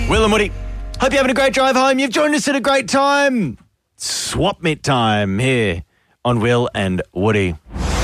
Will and Woody. Hope you're having a great drive home. You've joined us at a great time. Swap meet time here on Will and Woody.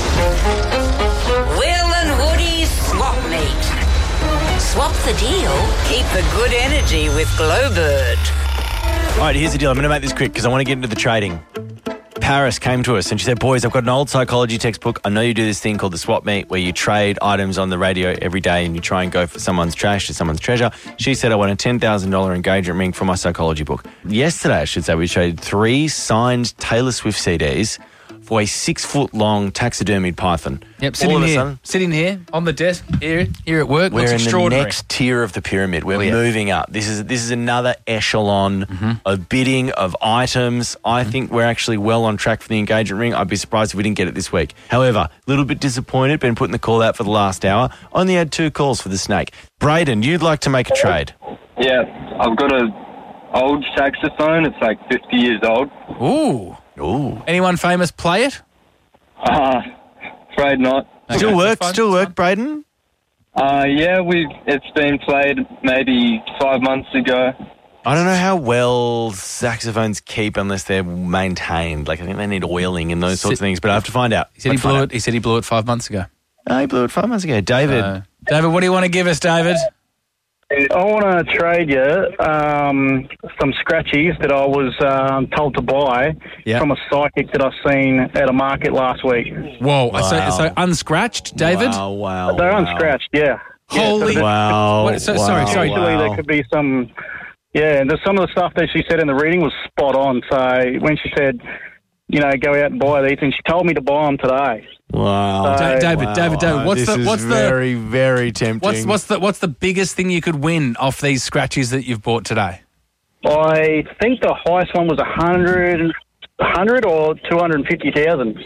Will and Woody's Swap Meet. Swap the deal, keep the good energy with Glowbird. All right, here's the deal. I'm going to make this quick because I want to get into the trading. Paris came to us and she said, boys, I've got an old psychology textbook. I know you do this thing called the swap meet where you trade items on the radio every day and you try and go for someone's trash to someone's treasure. She said, I want a $10,000 engagement ring for my psychology book. Yesterday, I should say, we traded 3 signed Taylor Swift CDs for a 6-foot-long taxidermied python. Yep, sitting here on the desk here at work. We're Looks in extraordinary. the next tier of the pyramid. We're moving up. This is another echelon of bidding, of items. I think we're actually well on track for the engagement ring. I'd be surprised if we didn't get it this week. However, a little bit disappointed. Been putting the call out for the last hour. Only had 2 calls for the snake. Braden, you'd like to make a trade. Yeah, I've got an old saxophone. It's like 50 years old. Ooh. Anyone famous play it? Afraid not. Still work, Braden? Yeah, it's been played maybe 5 months ago. I don't know how well saxophones keep unless they're maintained. Like, I think they need oiling and those sorts of things, but I have to find out. He said he blew it 5 months ago. Oh, he blew it 5 months ago. David. David, what do you want to give us, David? I want to trade you some scratchies that I was told to buy from a psychic that I've seen at a market last week. Whoa. So unscratched, David? Wow. They're unscratched, yeah. Holy... Sorry. Actually, there could be some... Yeah, and some of the stuff that she said in the reading was spot on. So when she said, go out and buy these, and she told me to buy them today. Wow. David, what's very, very tempting. What's the biggest thing you could win off these scratchies that you've bought today? I think the highest one was 100 or 250,000.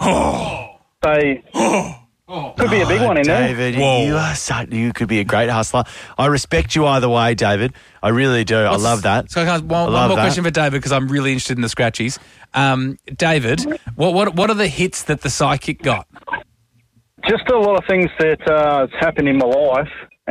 Could be a big one in David, there. you could be a great hustler. I respect you either way, David. I really do. I love that. So one more question for David because I'm really interested in the scratchies. David, what are the hits that the psychic got? Just a lot of things that has happened in my life.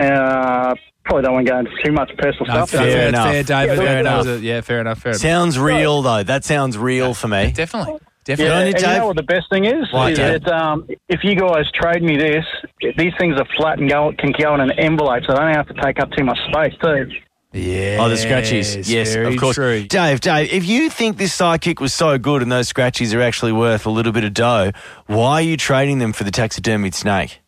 Probably don't want to go into too much personal stuff. Fair enough. Fair, David. Fair enough. Yeah, fair enough. Sounds real, though. That sounds real for me. Definitely. Yeah, and you know what the best thing is? What, that if you guys trade me this, these things are flat and can go in an envelope, so I don't have to take up too much space too. Yeah. Oh, the scratchies. Yes, very of course. True. Dave, if you think this sidekick was so good and those scratchies are actually worth a little bit of dough, why are you trading them for the taxidermied snake?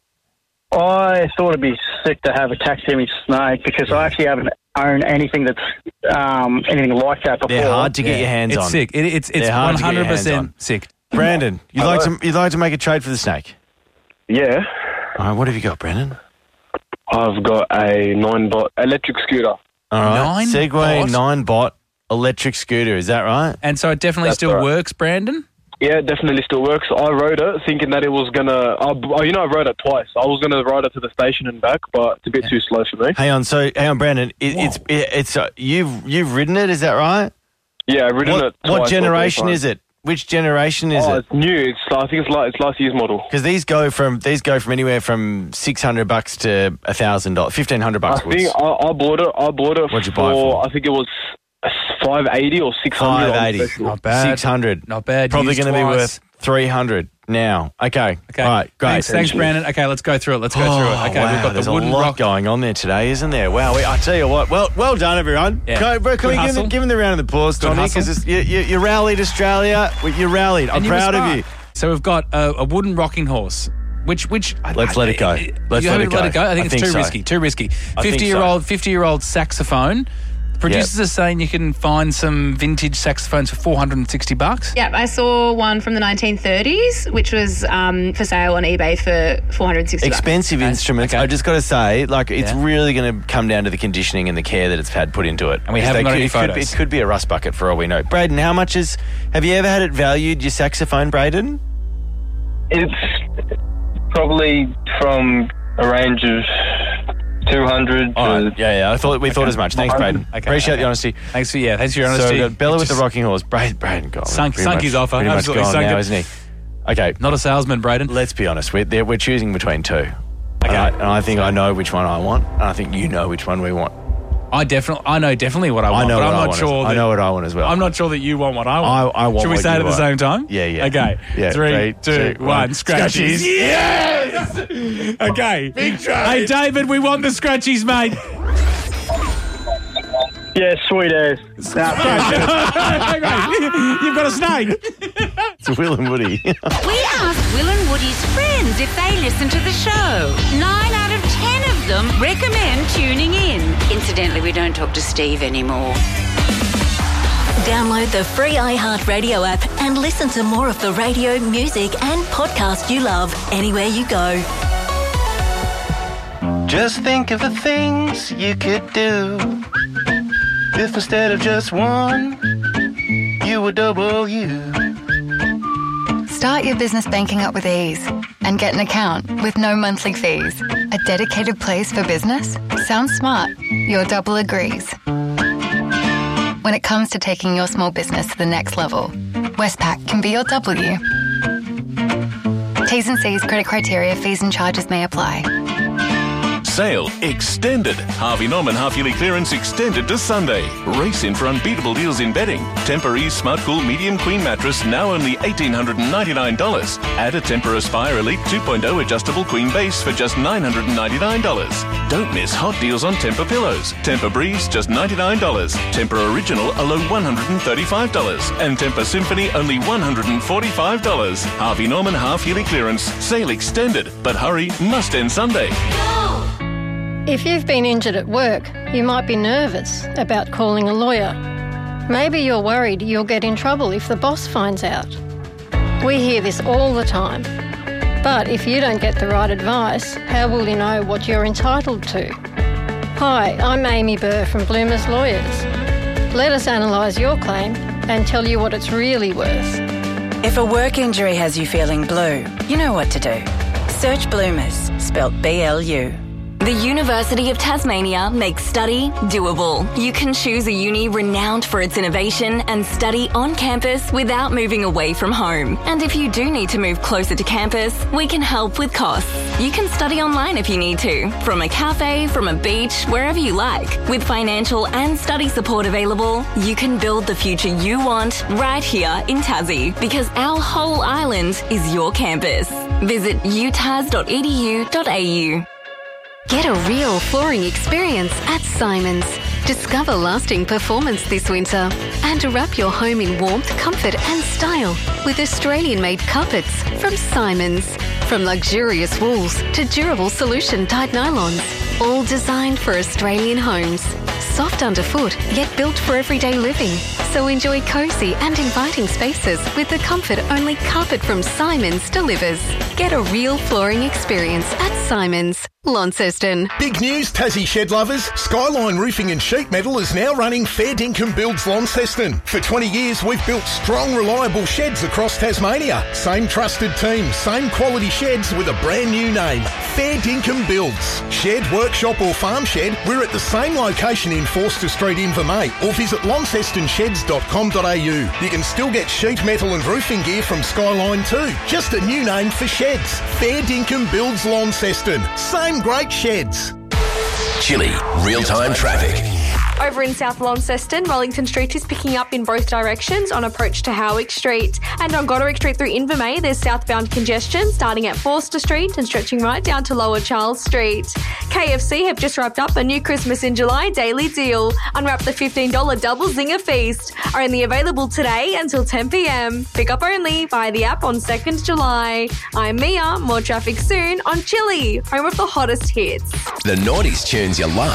I thought it'd be sick to have a taxidermied snake because I actually haven't owned anything that's anything like that before. They're hard to get your hands on. It's sick. It's 100% sick. Brandon, you'd like to make a trade for the snake? Yeah. All right, what have you got, Brandon? I've got a 9-bot electric scooter. All right, 9-bot? Segway 9-bot electric scooter, is that right? And so it definitely still works, Brandon? Yeah, it definitely still works. I rode it thinking that it was going to... I rode it twice. I was going to ride it to the station and back, but it's a bit too slow for me. Hang on, Brandon. It's you've ridden it, is that right? Yeah, I've ridden it twice. What generation is it? Which generation is it? It's new. I think it's last year's model. Because these go from anywhere from $600 to $1,000, $1,500. I think I bought it. What'd you buy it for? I think it was $580 or $600. $580. Not bad. $600. Not bad. Probably going to be worth $300 now. Okay. All right. Great. Thanks, Brandon. Okay, let's go through it. Okay, wow, we've got there's the wooden a lot rock going on there today, isn't there? Wow. I tell you what. Well done, everyone. Yeah. Can we give him the round of applause, Tommy? Because you rallied Australia. You rallied. I'm proud of you. So we've got a wooden rocking horse. Which let's let it go. Let's let it go. I think it's too risky. Too risky. 50-year-old saxophone. Producers are saying you can find some vintage saxophones for $460. Yep, I saw one from the 1930s, which was for sale on eBay for $460. Expensive instruments. I just got to say, it's really going to come down to the conditioning and the care that it's had put into it. And we haven't got any photos. It could be a rust bucket for all we know. Braden, how much have you ever had it valued, your saxophone, Braden? It's probably from a range of 200 to... Yeah. We thought as much. Thanks, Braden. Appreciate the honesty. Thanks for your honesty. So we've got Bella with the rocking horse. Braden gone. Sunk his offer. Pretty much gone now, isn't he? Okay. Not a salesman, Braden. Let's be honest. We're choosing between two. Okay. And I think I know which one I want, and I think you know which one we want. I know definitely what I want, but I'm not sure. I know what I want as well. I'm not sure that you want what I want. I want. Should we say it at the same time? Yeah. Okay. Yeah. 3, 2, 1. Scratchies. Yes. Okay. Big trade. Hey, David, we want the scratchies, mate. Yeah, sweet as. You've got a snake. It's Will and Woody. We asked Will and Woody's friends if they listen to the show. 9 out of 10 of them recommend tuning in. Incidentally, we don't talk to Steve anymore. Download the free iHeartRadio app and listen to more of the radio, music and podcast you love anywhere you go. Just think of the things you could do if instead of just one, you were double you. Start your business banking up with ease and get an account with no monthly fees. A dedicated place for business? Sounds smart. Your double agrees. When it comes to taking your small business to the next level, Westpac can be your W. T's and C's, credit criteria, fees and charges may apply. Sale extended. Harvey Norman half-yearly clearance extended to Sunday. Race in for unbeatable deals in bedding. Tempur-Ease Smart Cool Medium Queen Mattress now only $1,899. Add a Tempur Aspire Elite 2.0 adjustable queen base for just $999. Don't miss hot deals on Tempur pillows. Tempur Breeze just $99. Tempur Original a low $135. And Tempur Symphony only $145. Harvey Norman half-yearly clearance. Sale extended. But hurry, must end Sunday. If you've been injured at work, you might be nervous about calling a lawyer. Maybe you're worried you'll get in trouble if the boss finds out. We hear this all the time. But if you don't get the right advice, how will you know what you're entitled to? Hi, I'm Amy Burr from Bloomers Lawyers. Let us analyse your claim and tell you what it's really worth. If a work injury has you feeling blue, you know what to do. Search Bloomers, spelt BLU. The University of Tasmania makes study doable. You can choose a uni renowned for its innovation and study on campus without moving away from home. And if you do need to move closer to campus, we can help with costs. You can study online if you need to, from a cafe, from a beach, wherever you like. With financial and study support available, you can build the future you want right here in Tassie, because our whole island is your campus. Visit utas.edu.au. Get a real flooring experience at Simons. Discover lasting performance this winter and wrap your home in warmth, comfort and style with Australian-made carpets from Simons. From luxurious wools to durable solution-dyed nylons, all designed for Australian homes. Soft underfoot, yet built for everyday living. So enjoy cosy and inviting spaces with the comfort only carpet from Simons delivers. Get a real flooring experience at Simons, Launceston. Big news, Tassie shed lovers. Skyline Roofing and Sheet Metal is now running Fair Dinkum Builds Launceston. For 20 years, we've built strong, reliable sheds across Tasmania. Same trusted team, same quality sheds with a brand new name. Fair Dinkum Builds. Shed, workshop or farm shed, we're at the same location in Forster Street, Invermay, or visit launcestonsheds.com.au. You can still get sheet metal and roofing gear from Skyline too. Just a new name for sheds. Fair Dinkum Builds Launceston. Same great sheds. Chili, real-time traffic. Over in South Launceston, Wellington Street is picking up in both directions on approach to Howick Street. And on Goderick Street through Invermay, there's southbound congestion starting at Forster Street and stretching right down to Lower Charles Street. KFC have just wrapped up a new Christmas in July daily deal. Unwrap the $15 Double Zinger Feast. Are only available today until 10 p.m. Pick up only via the app on 2nd July. I'm Mia. More traffic soon on Chili, home of the hottest hits. The noughties tunes you love.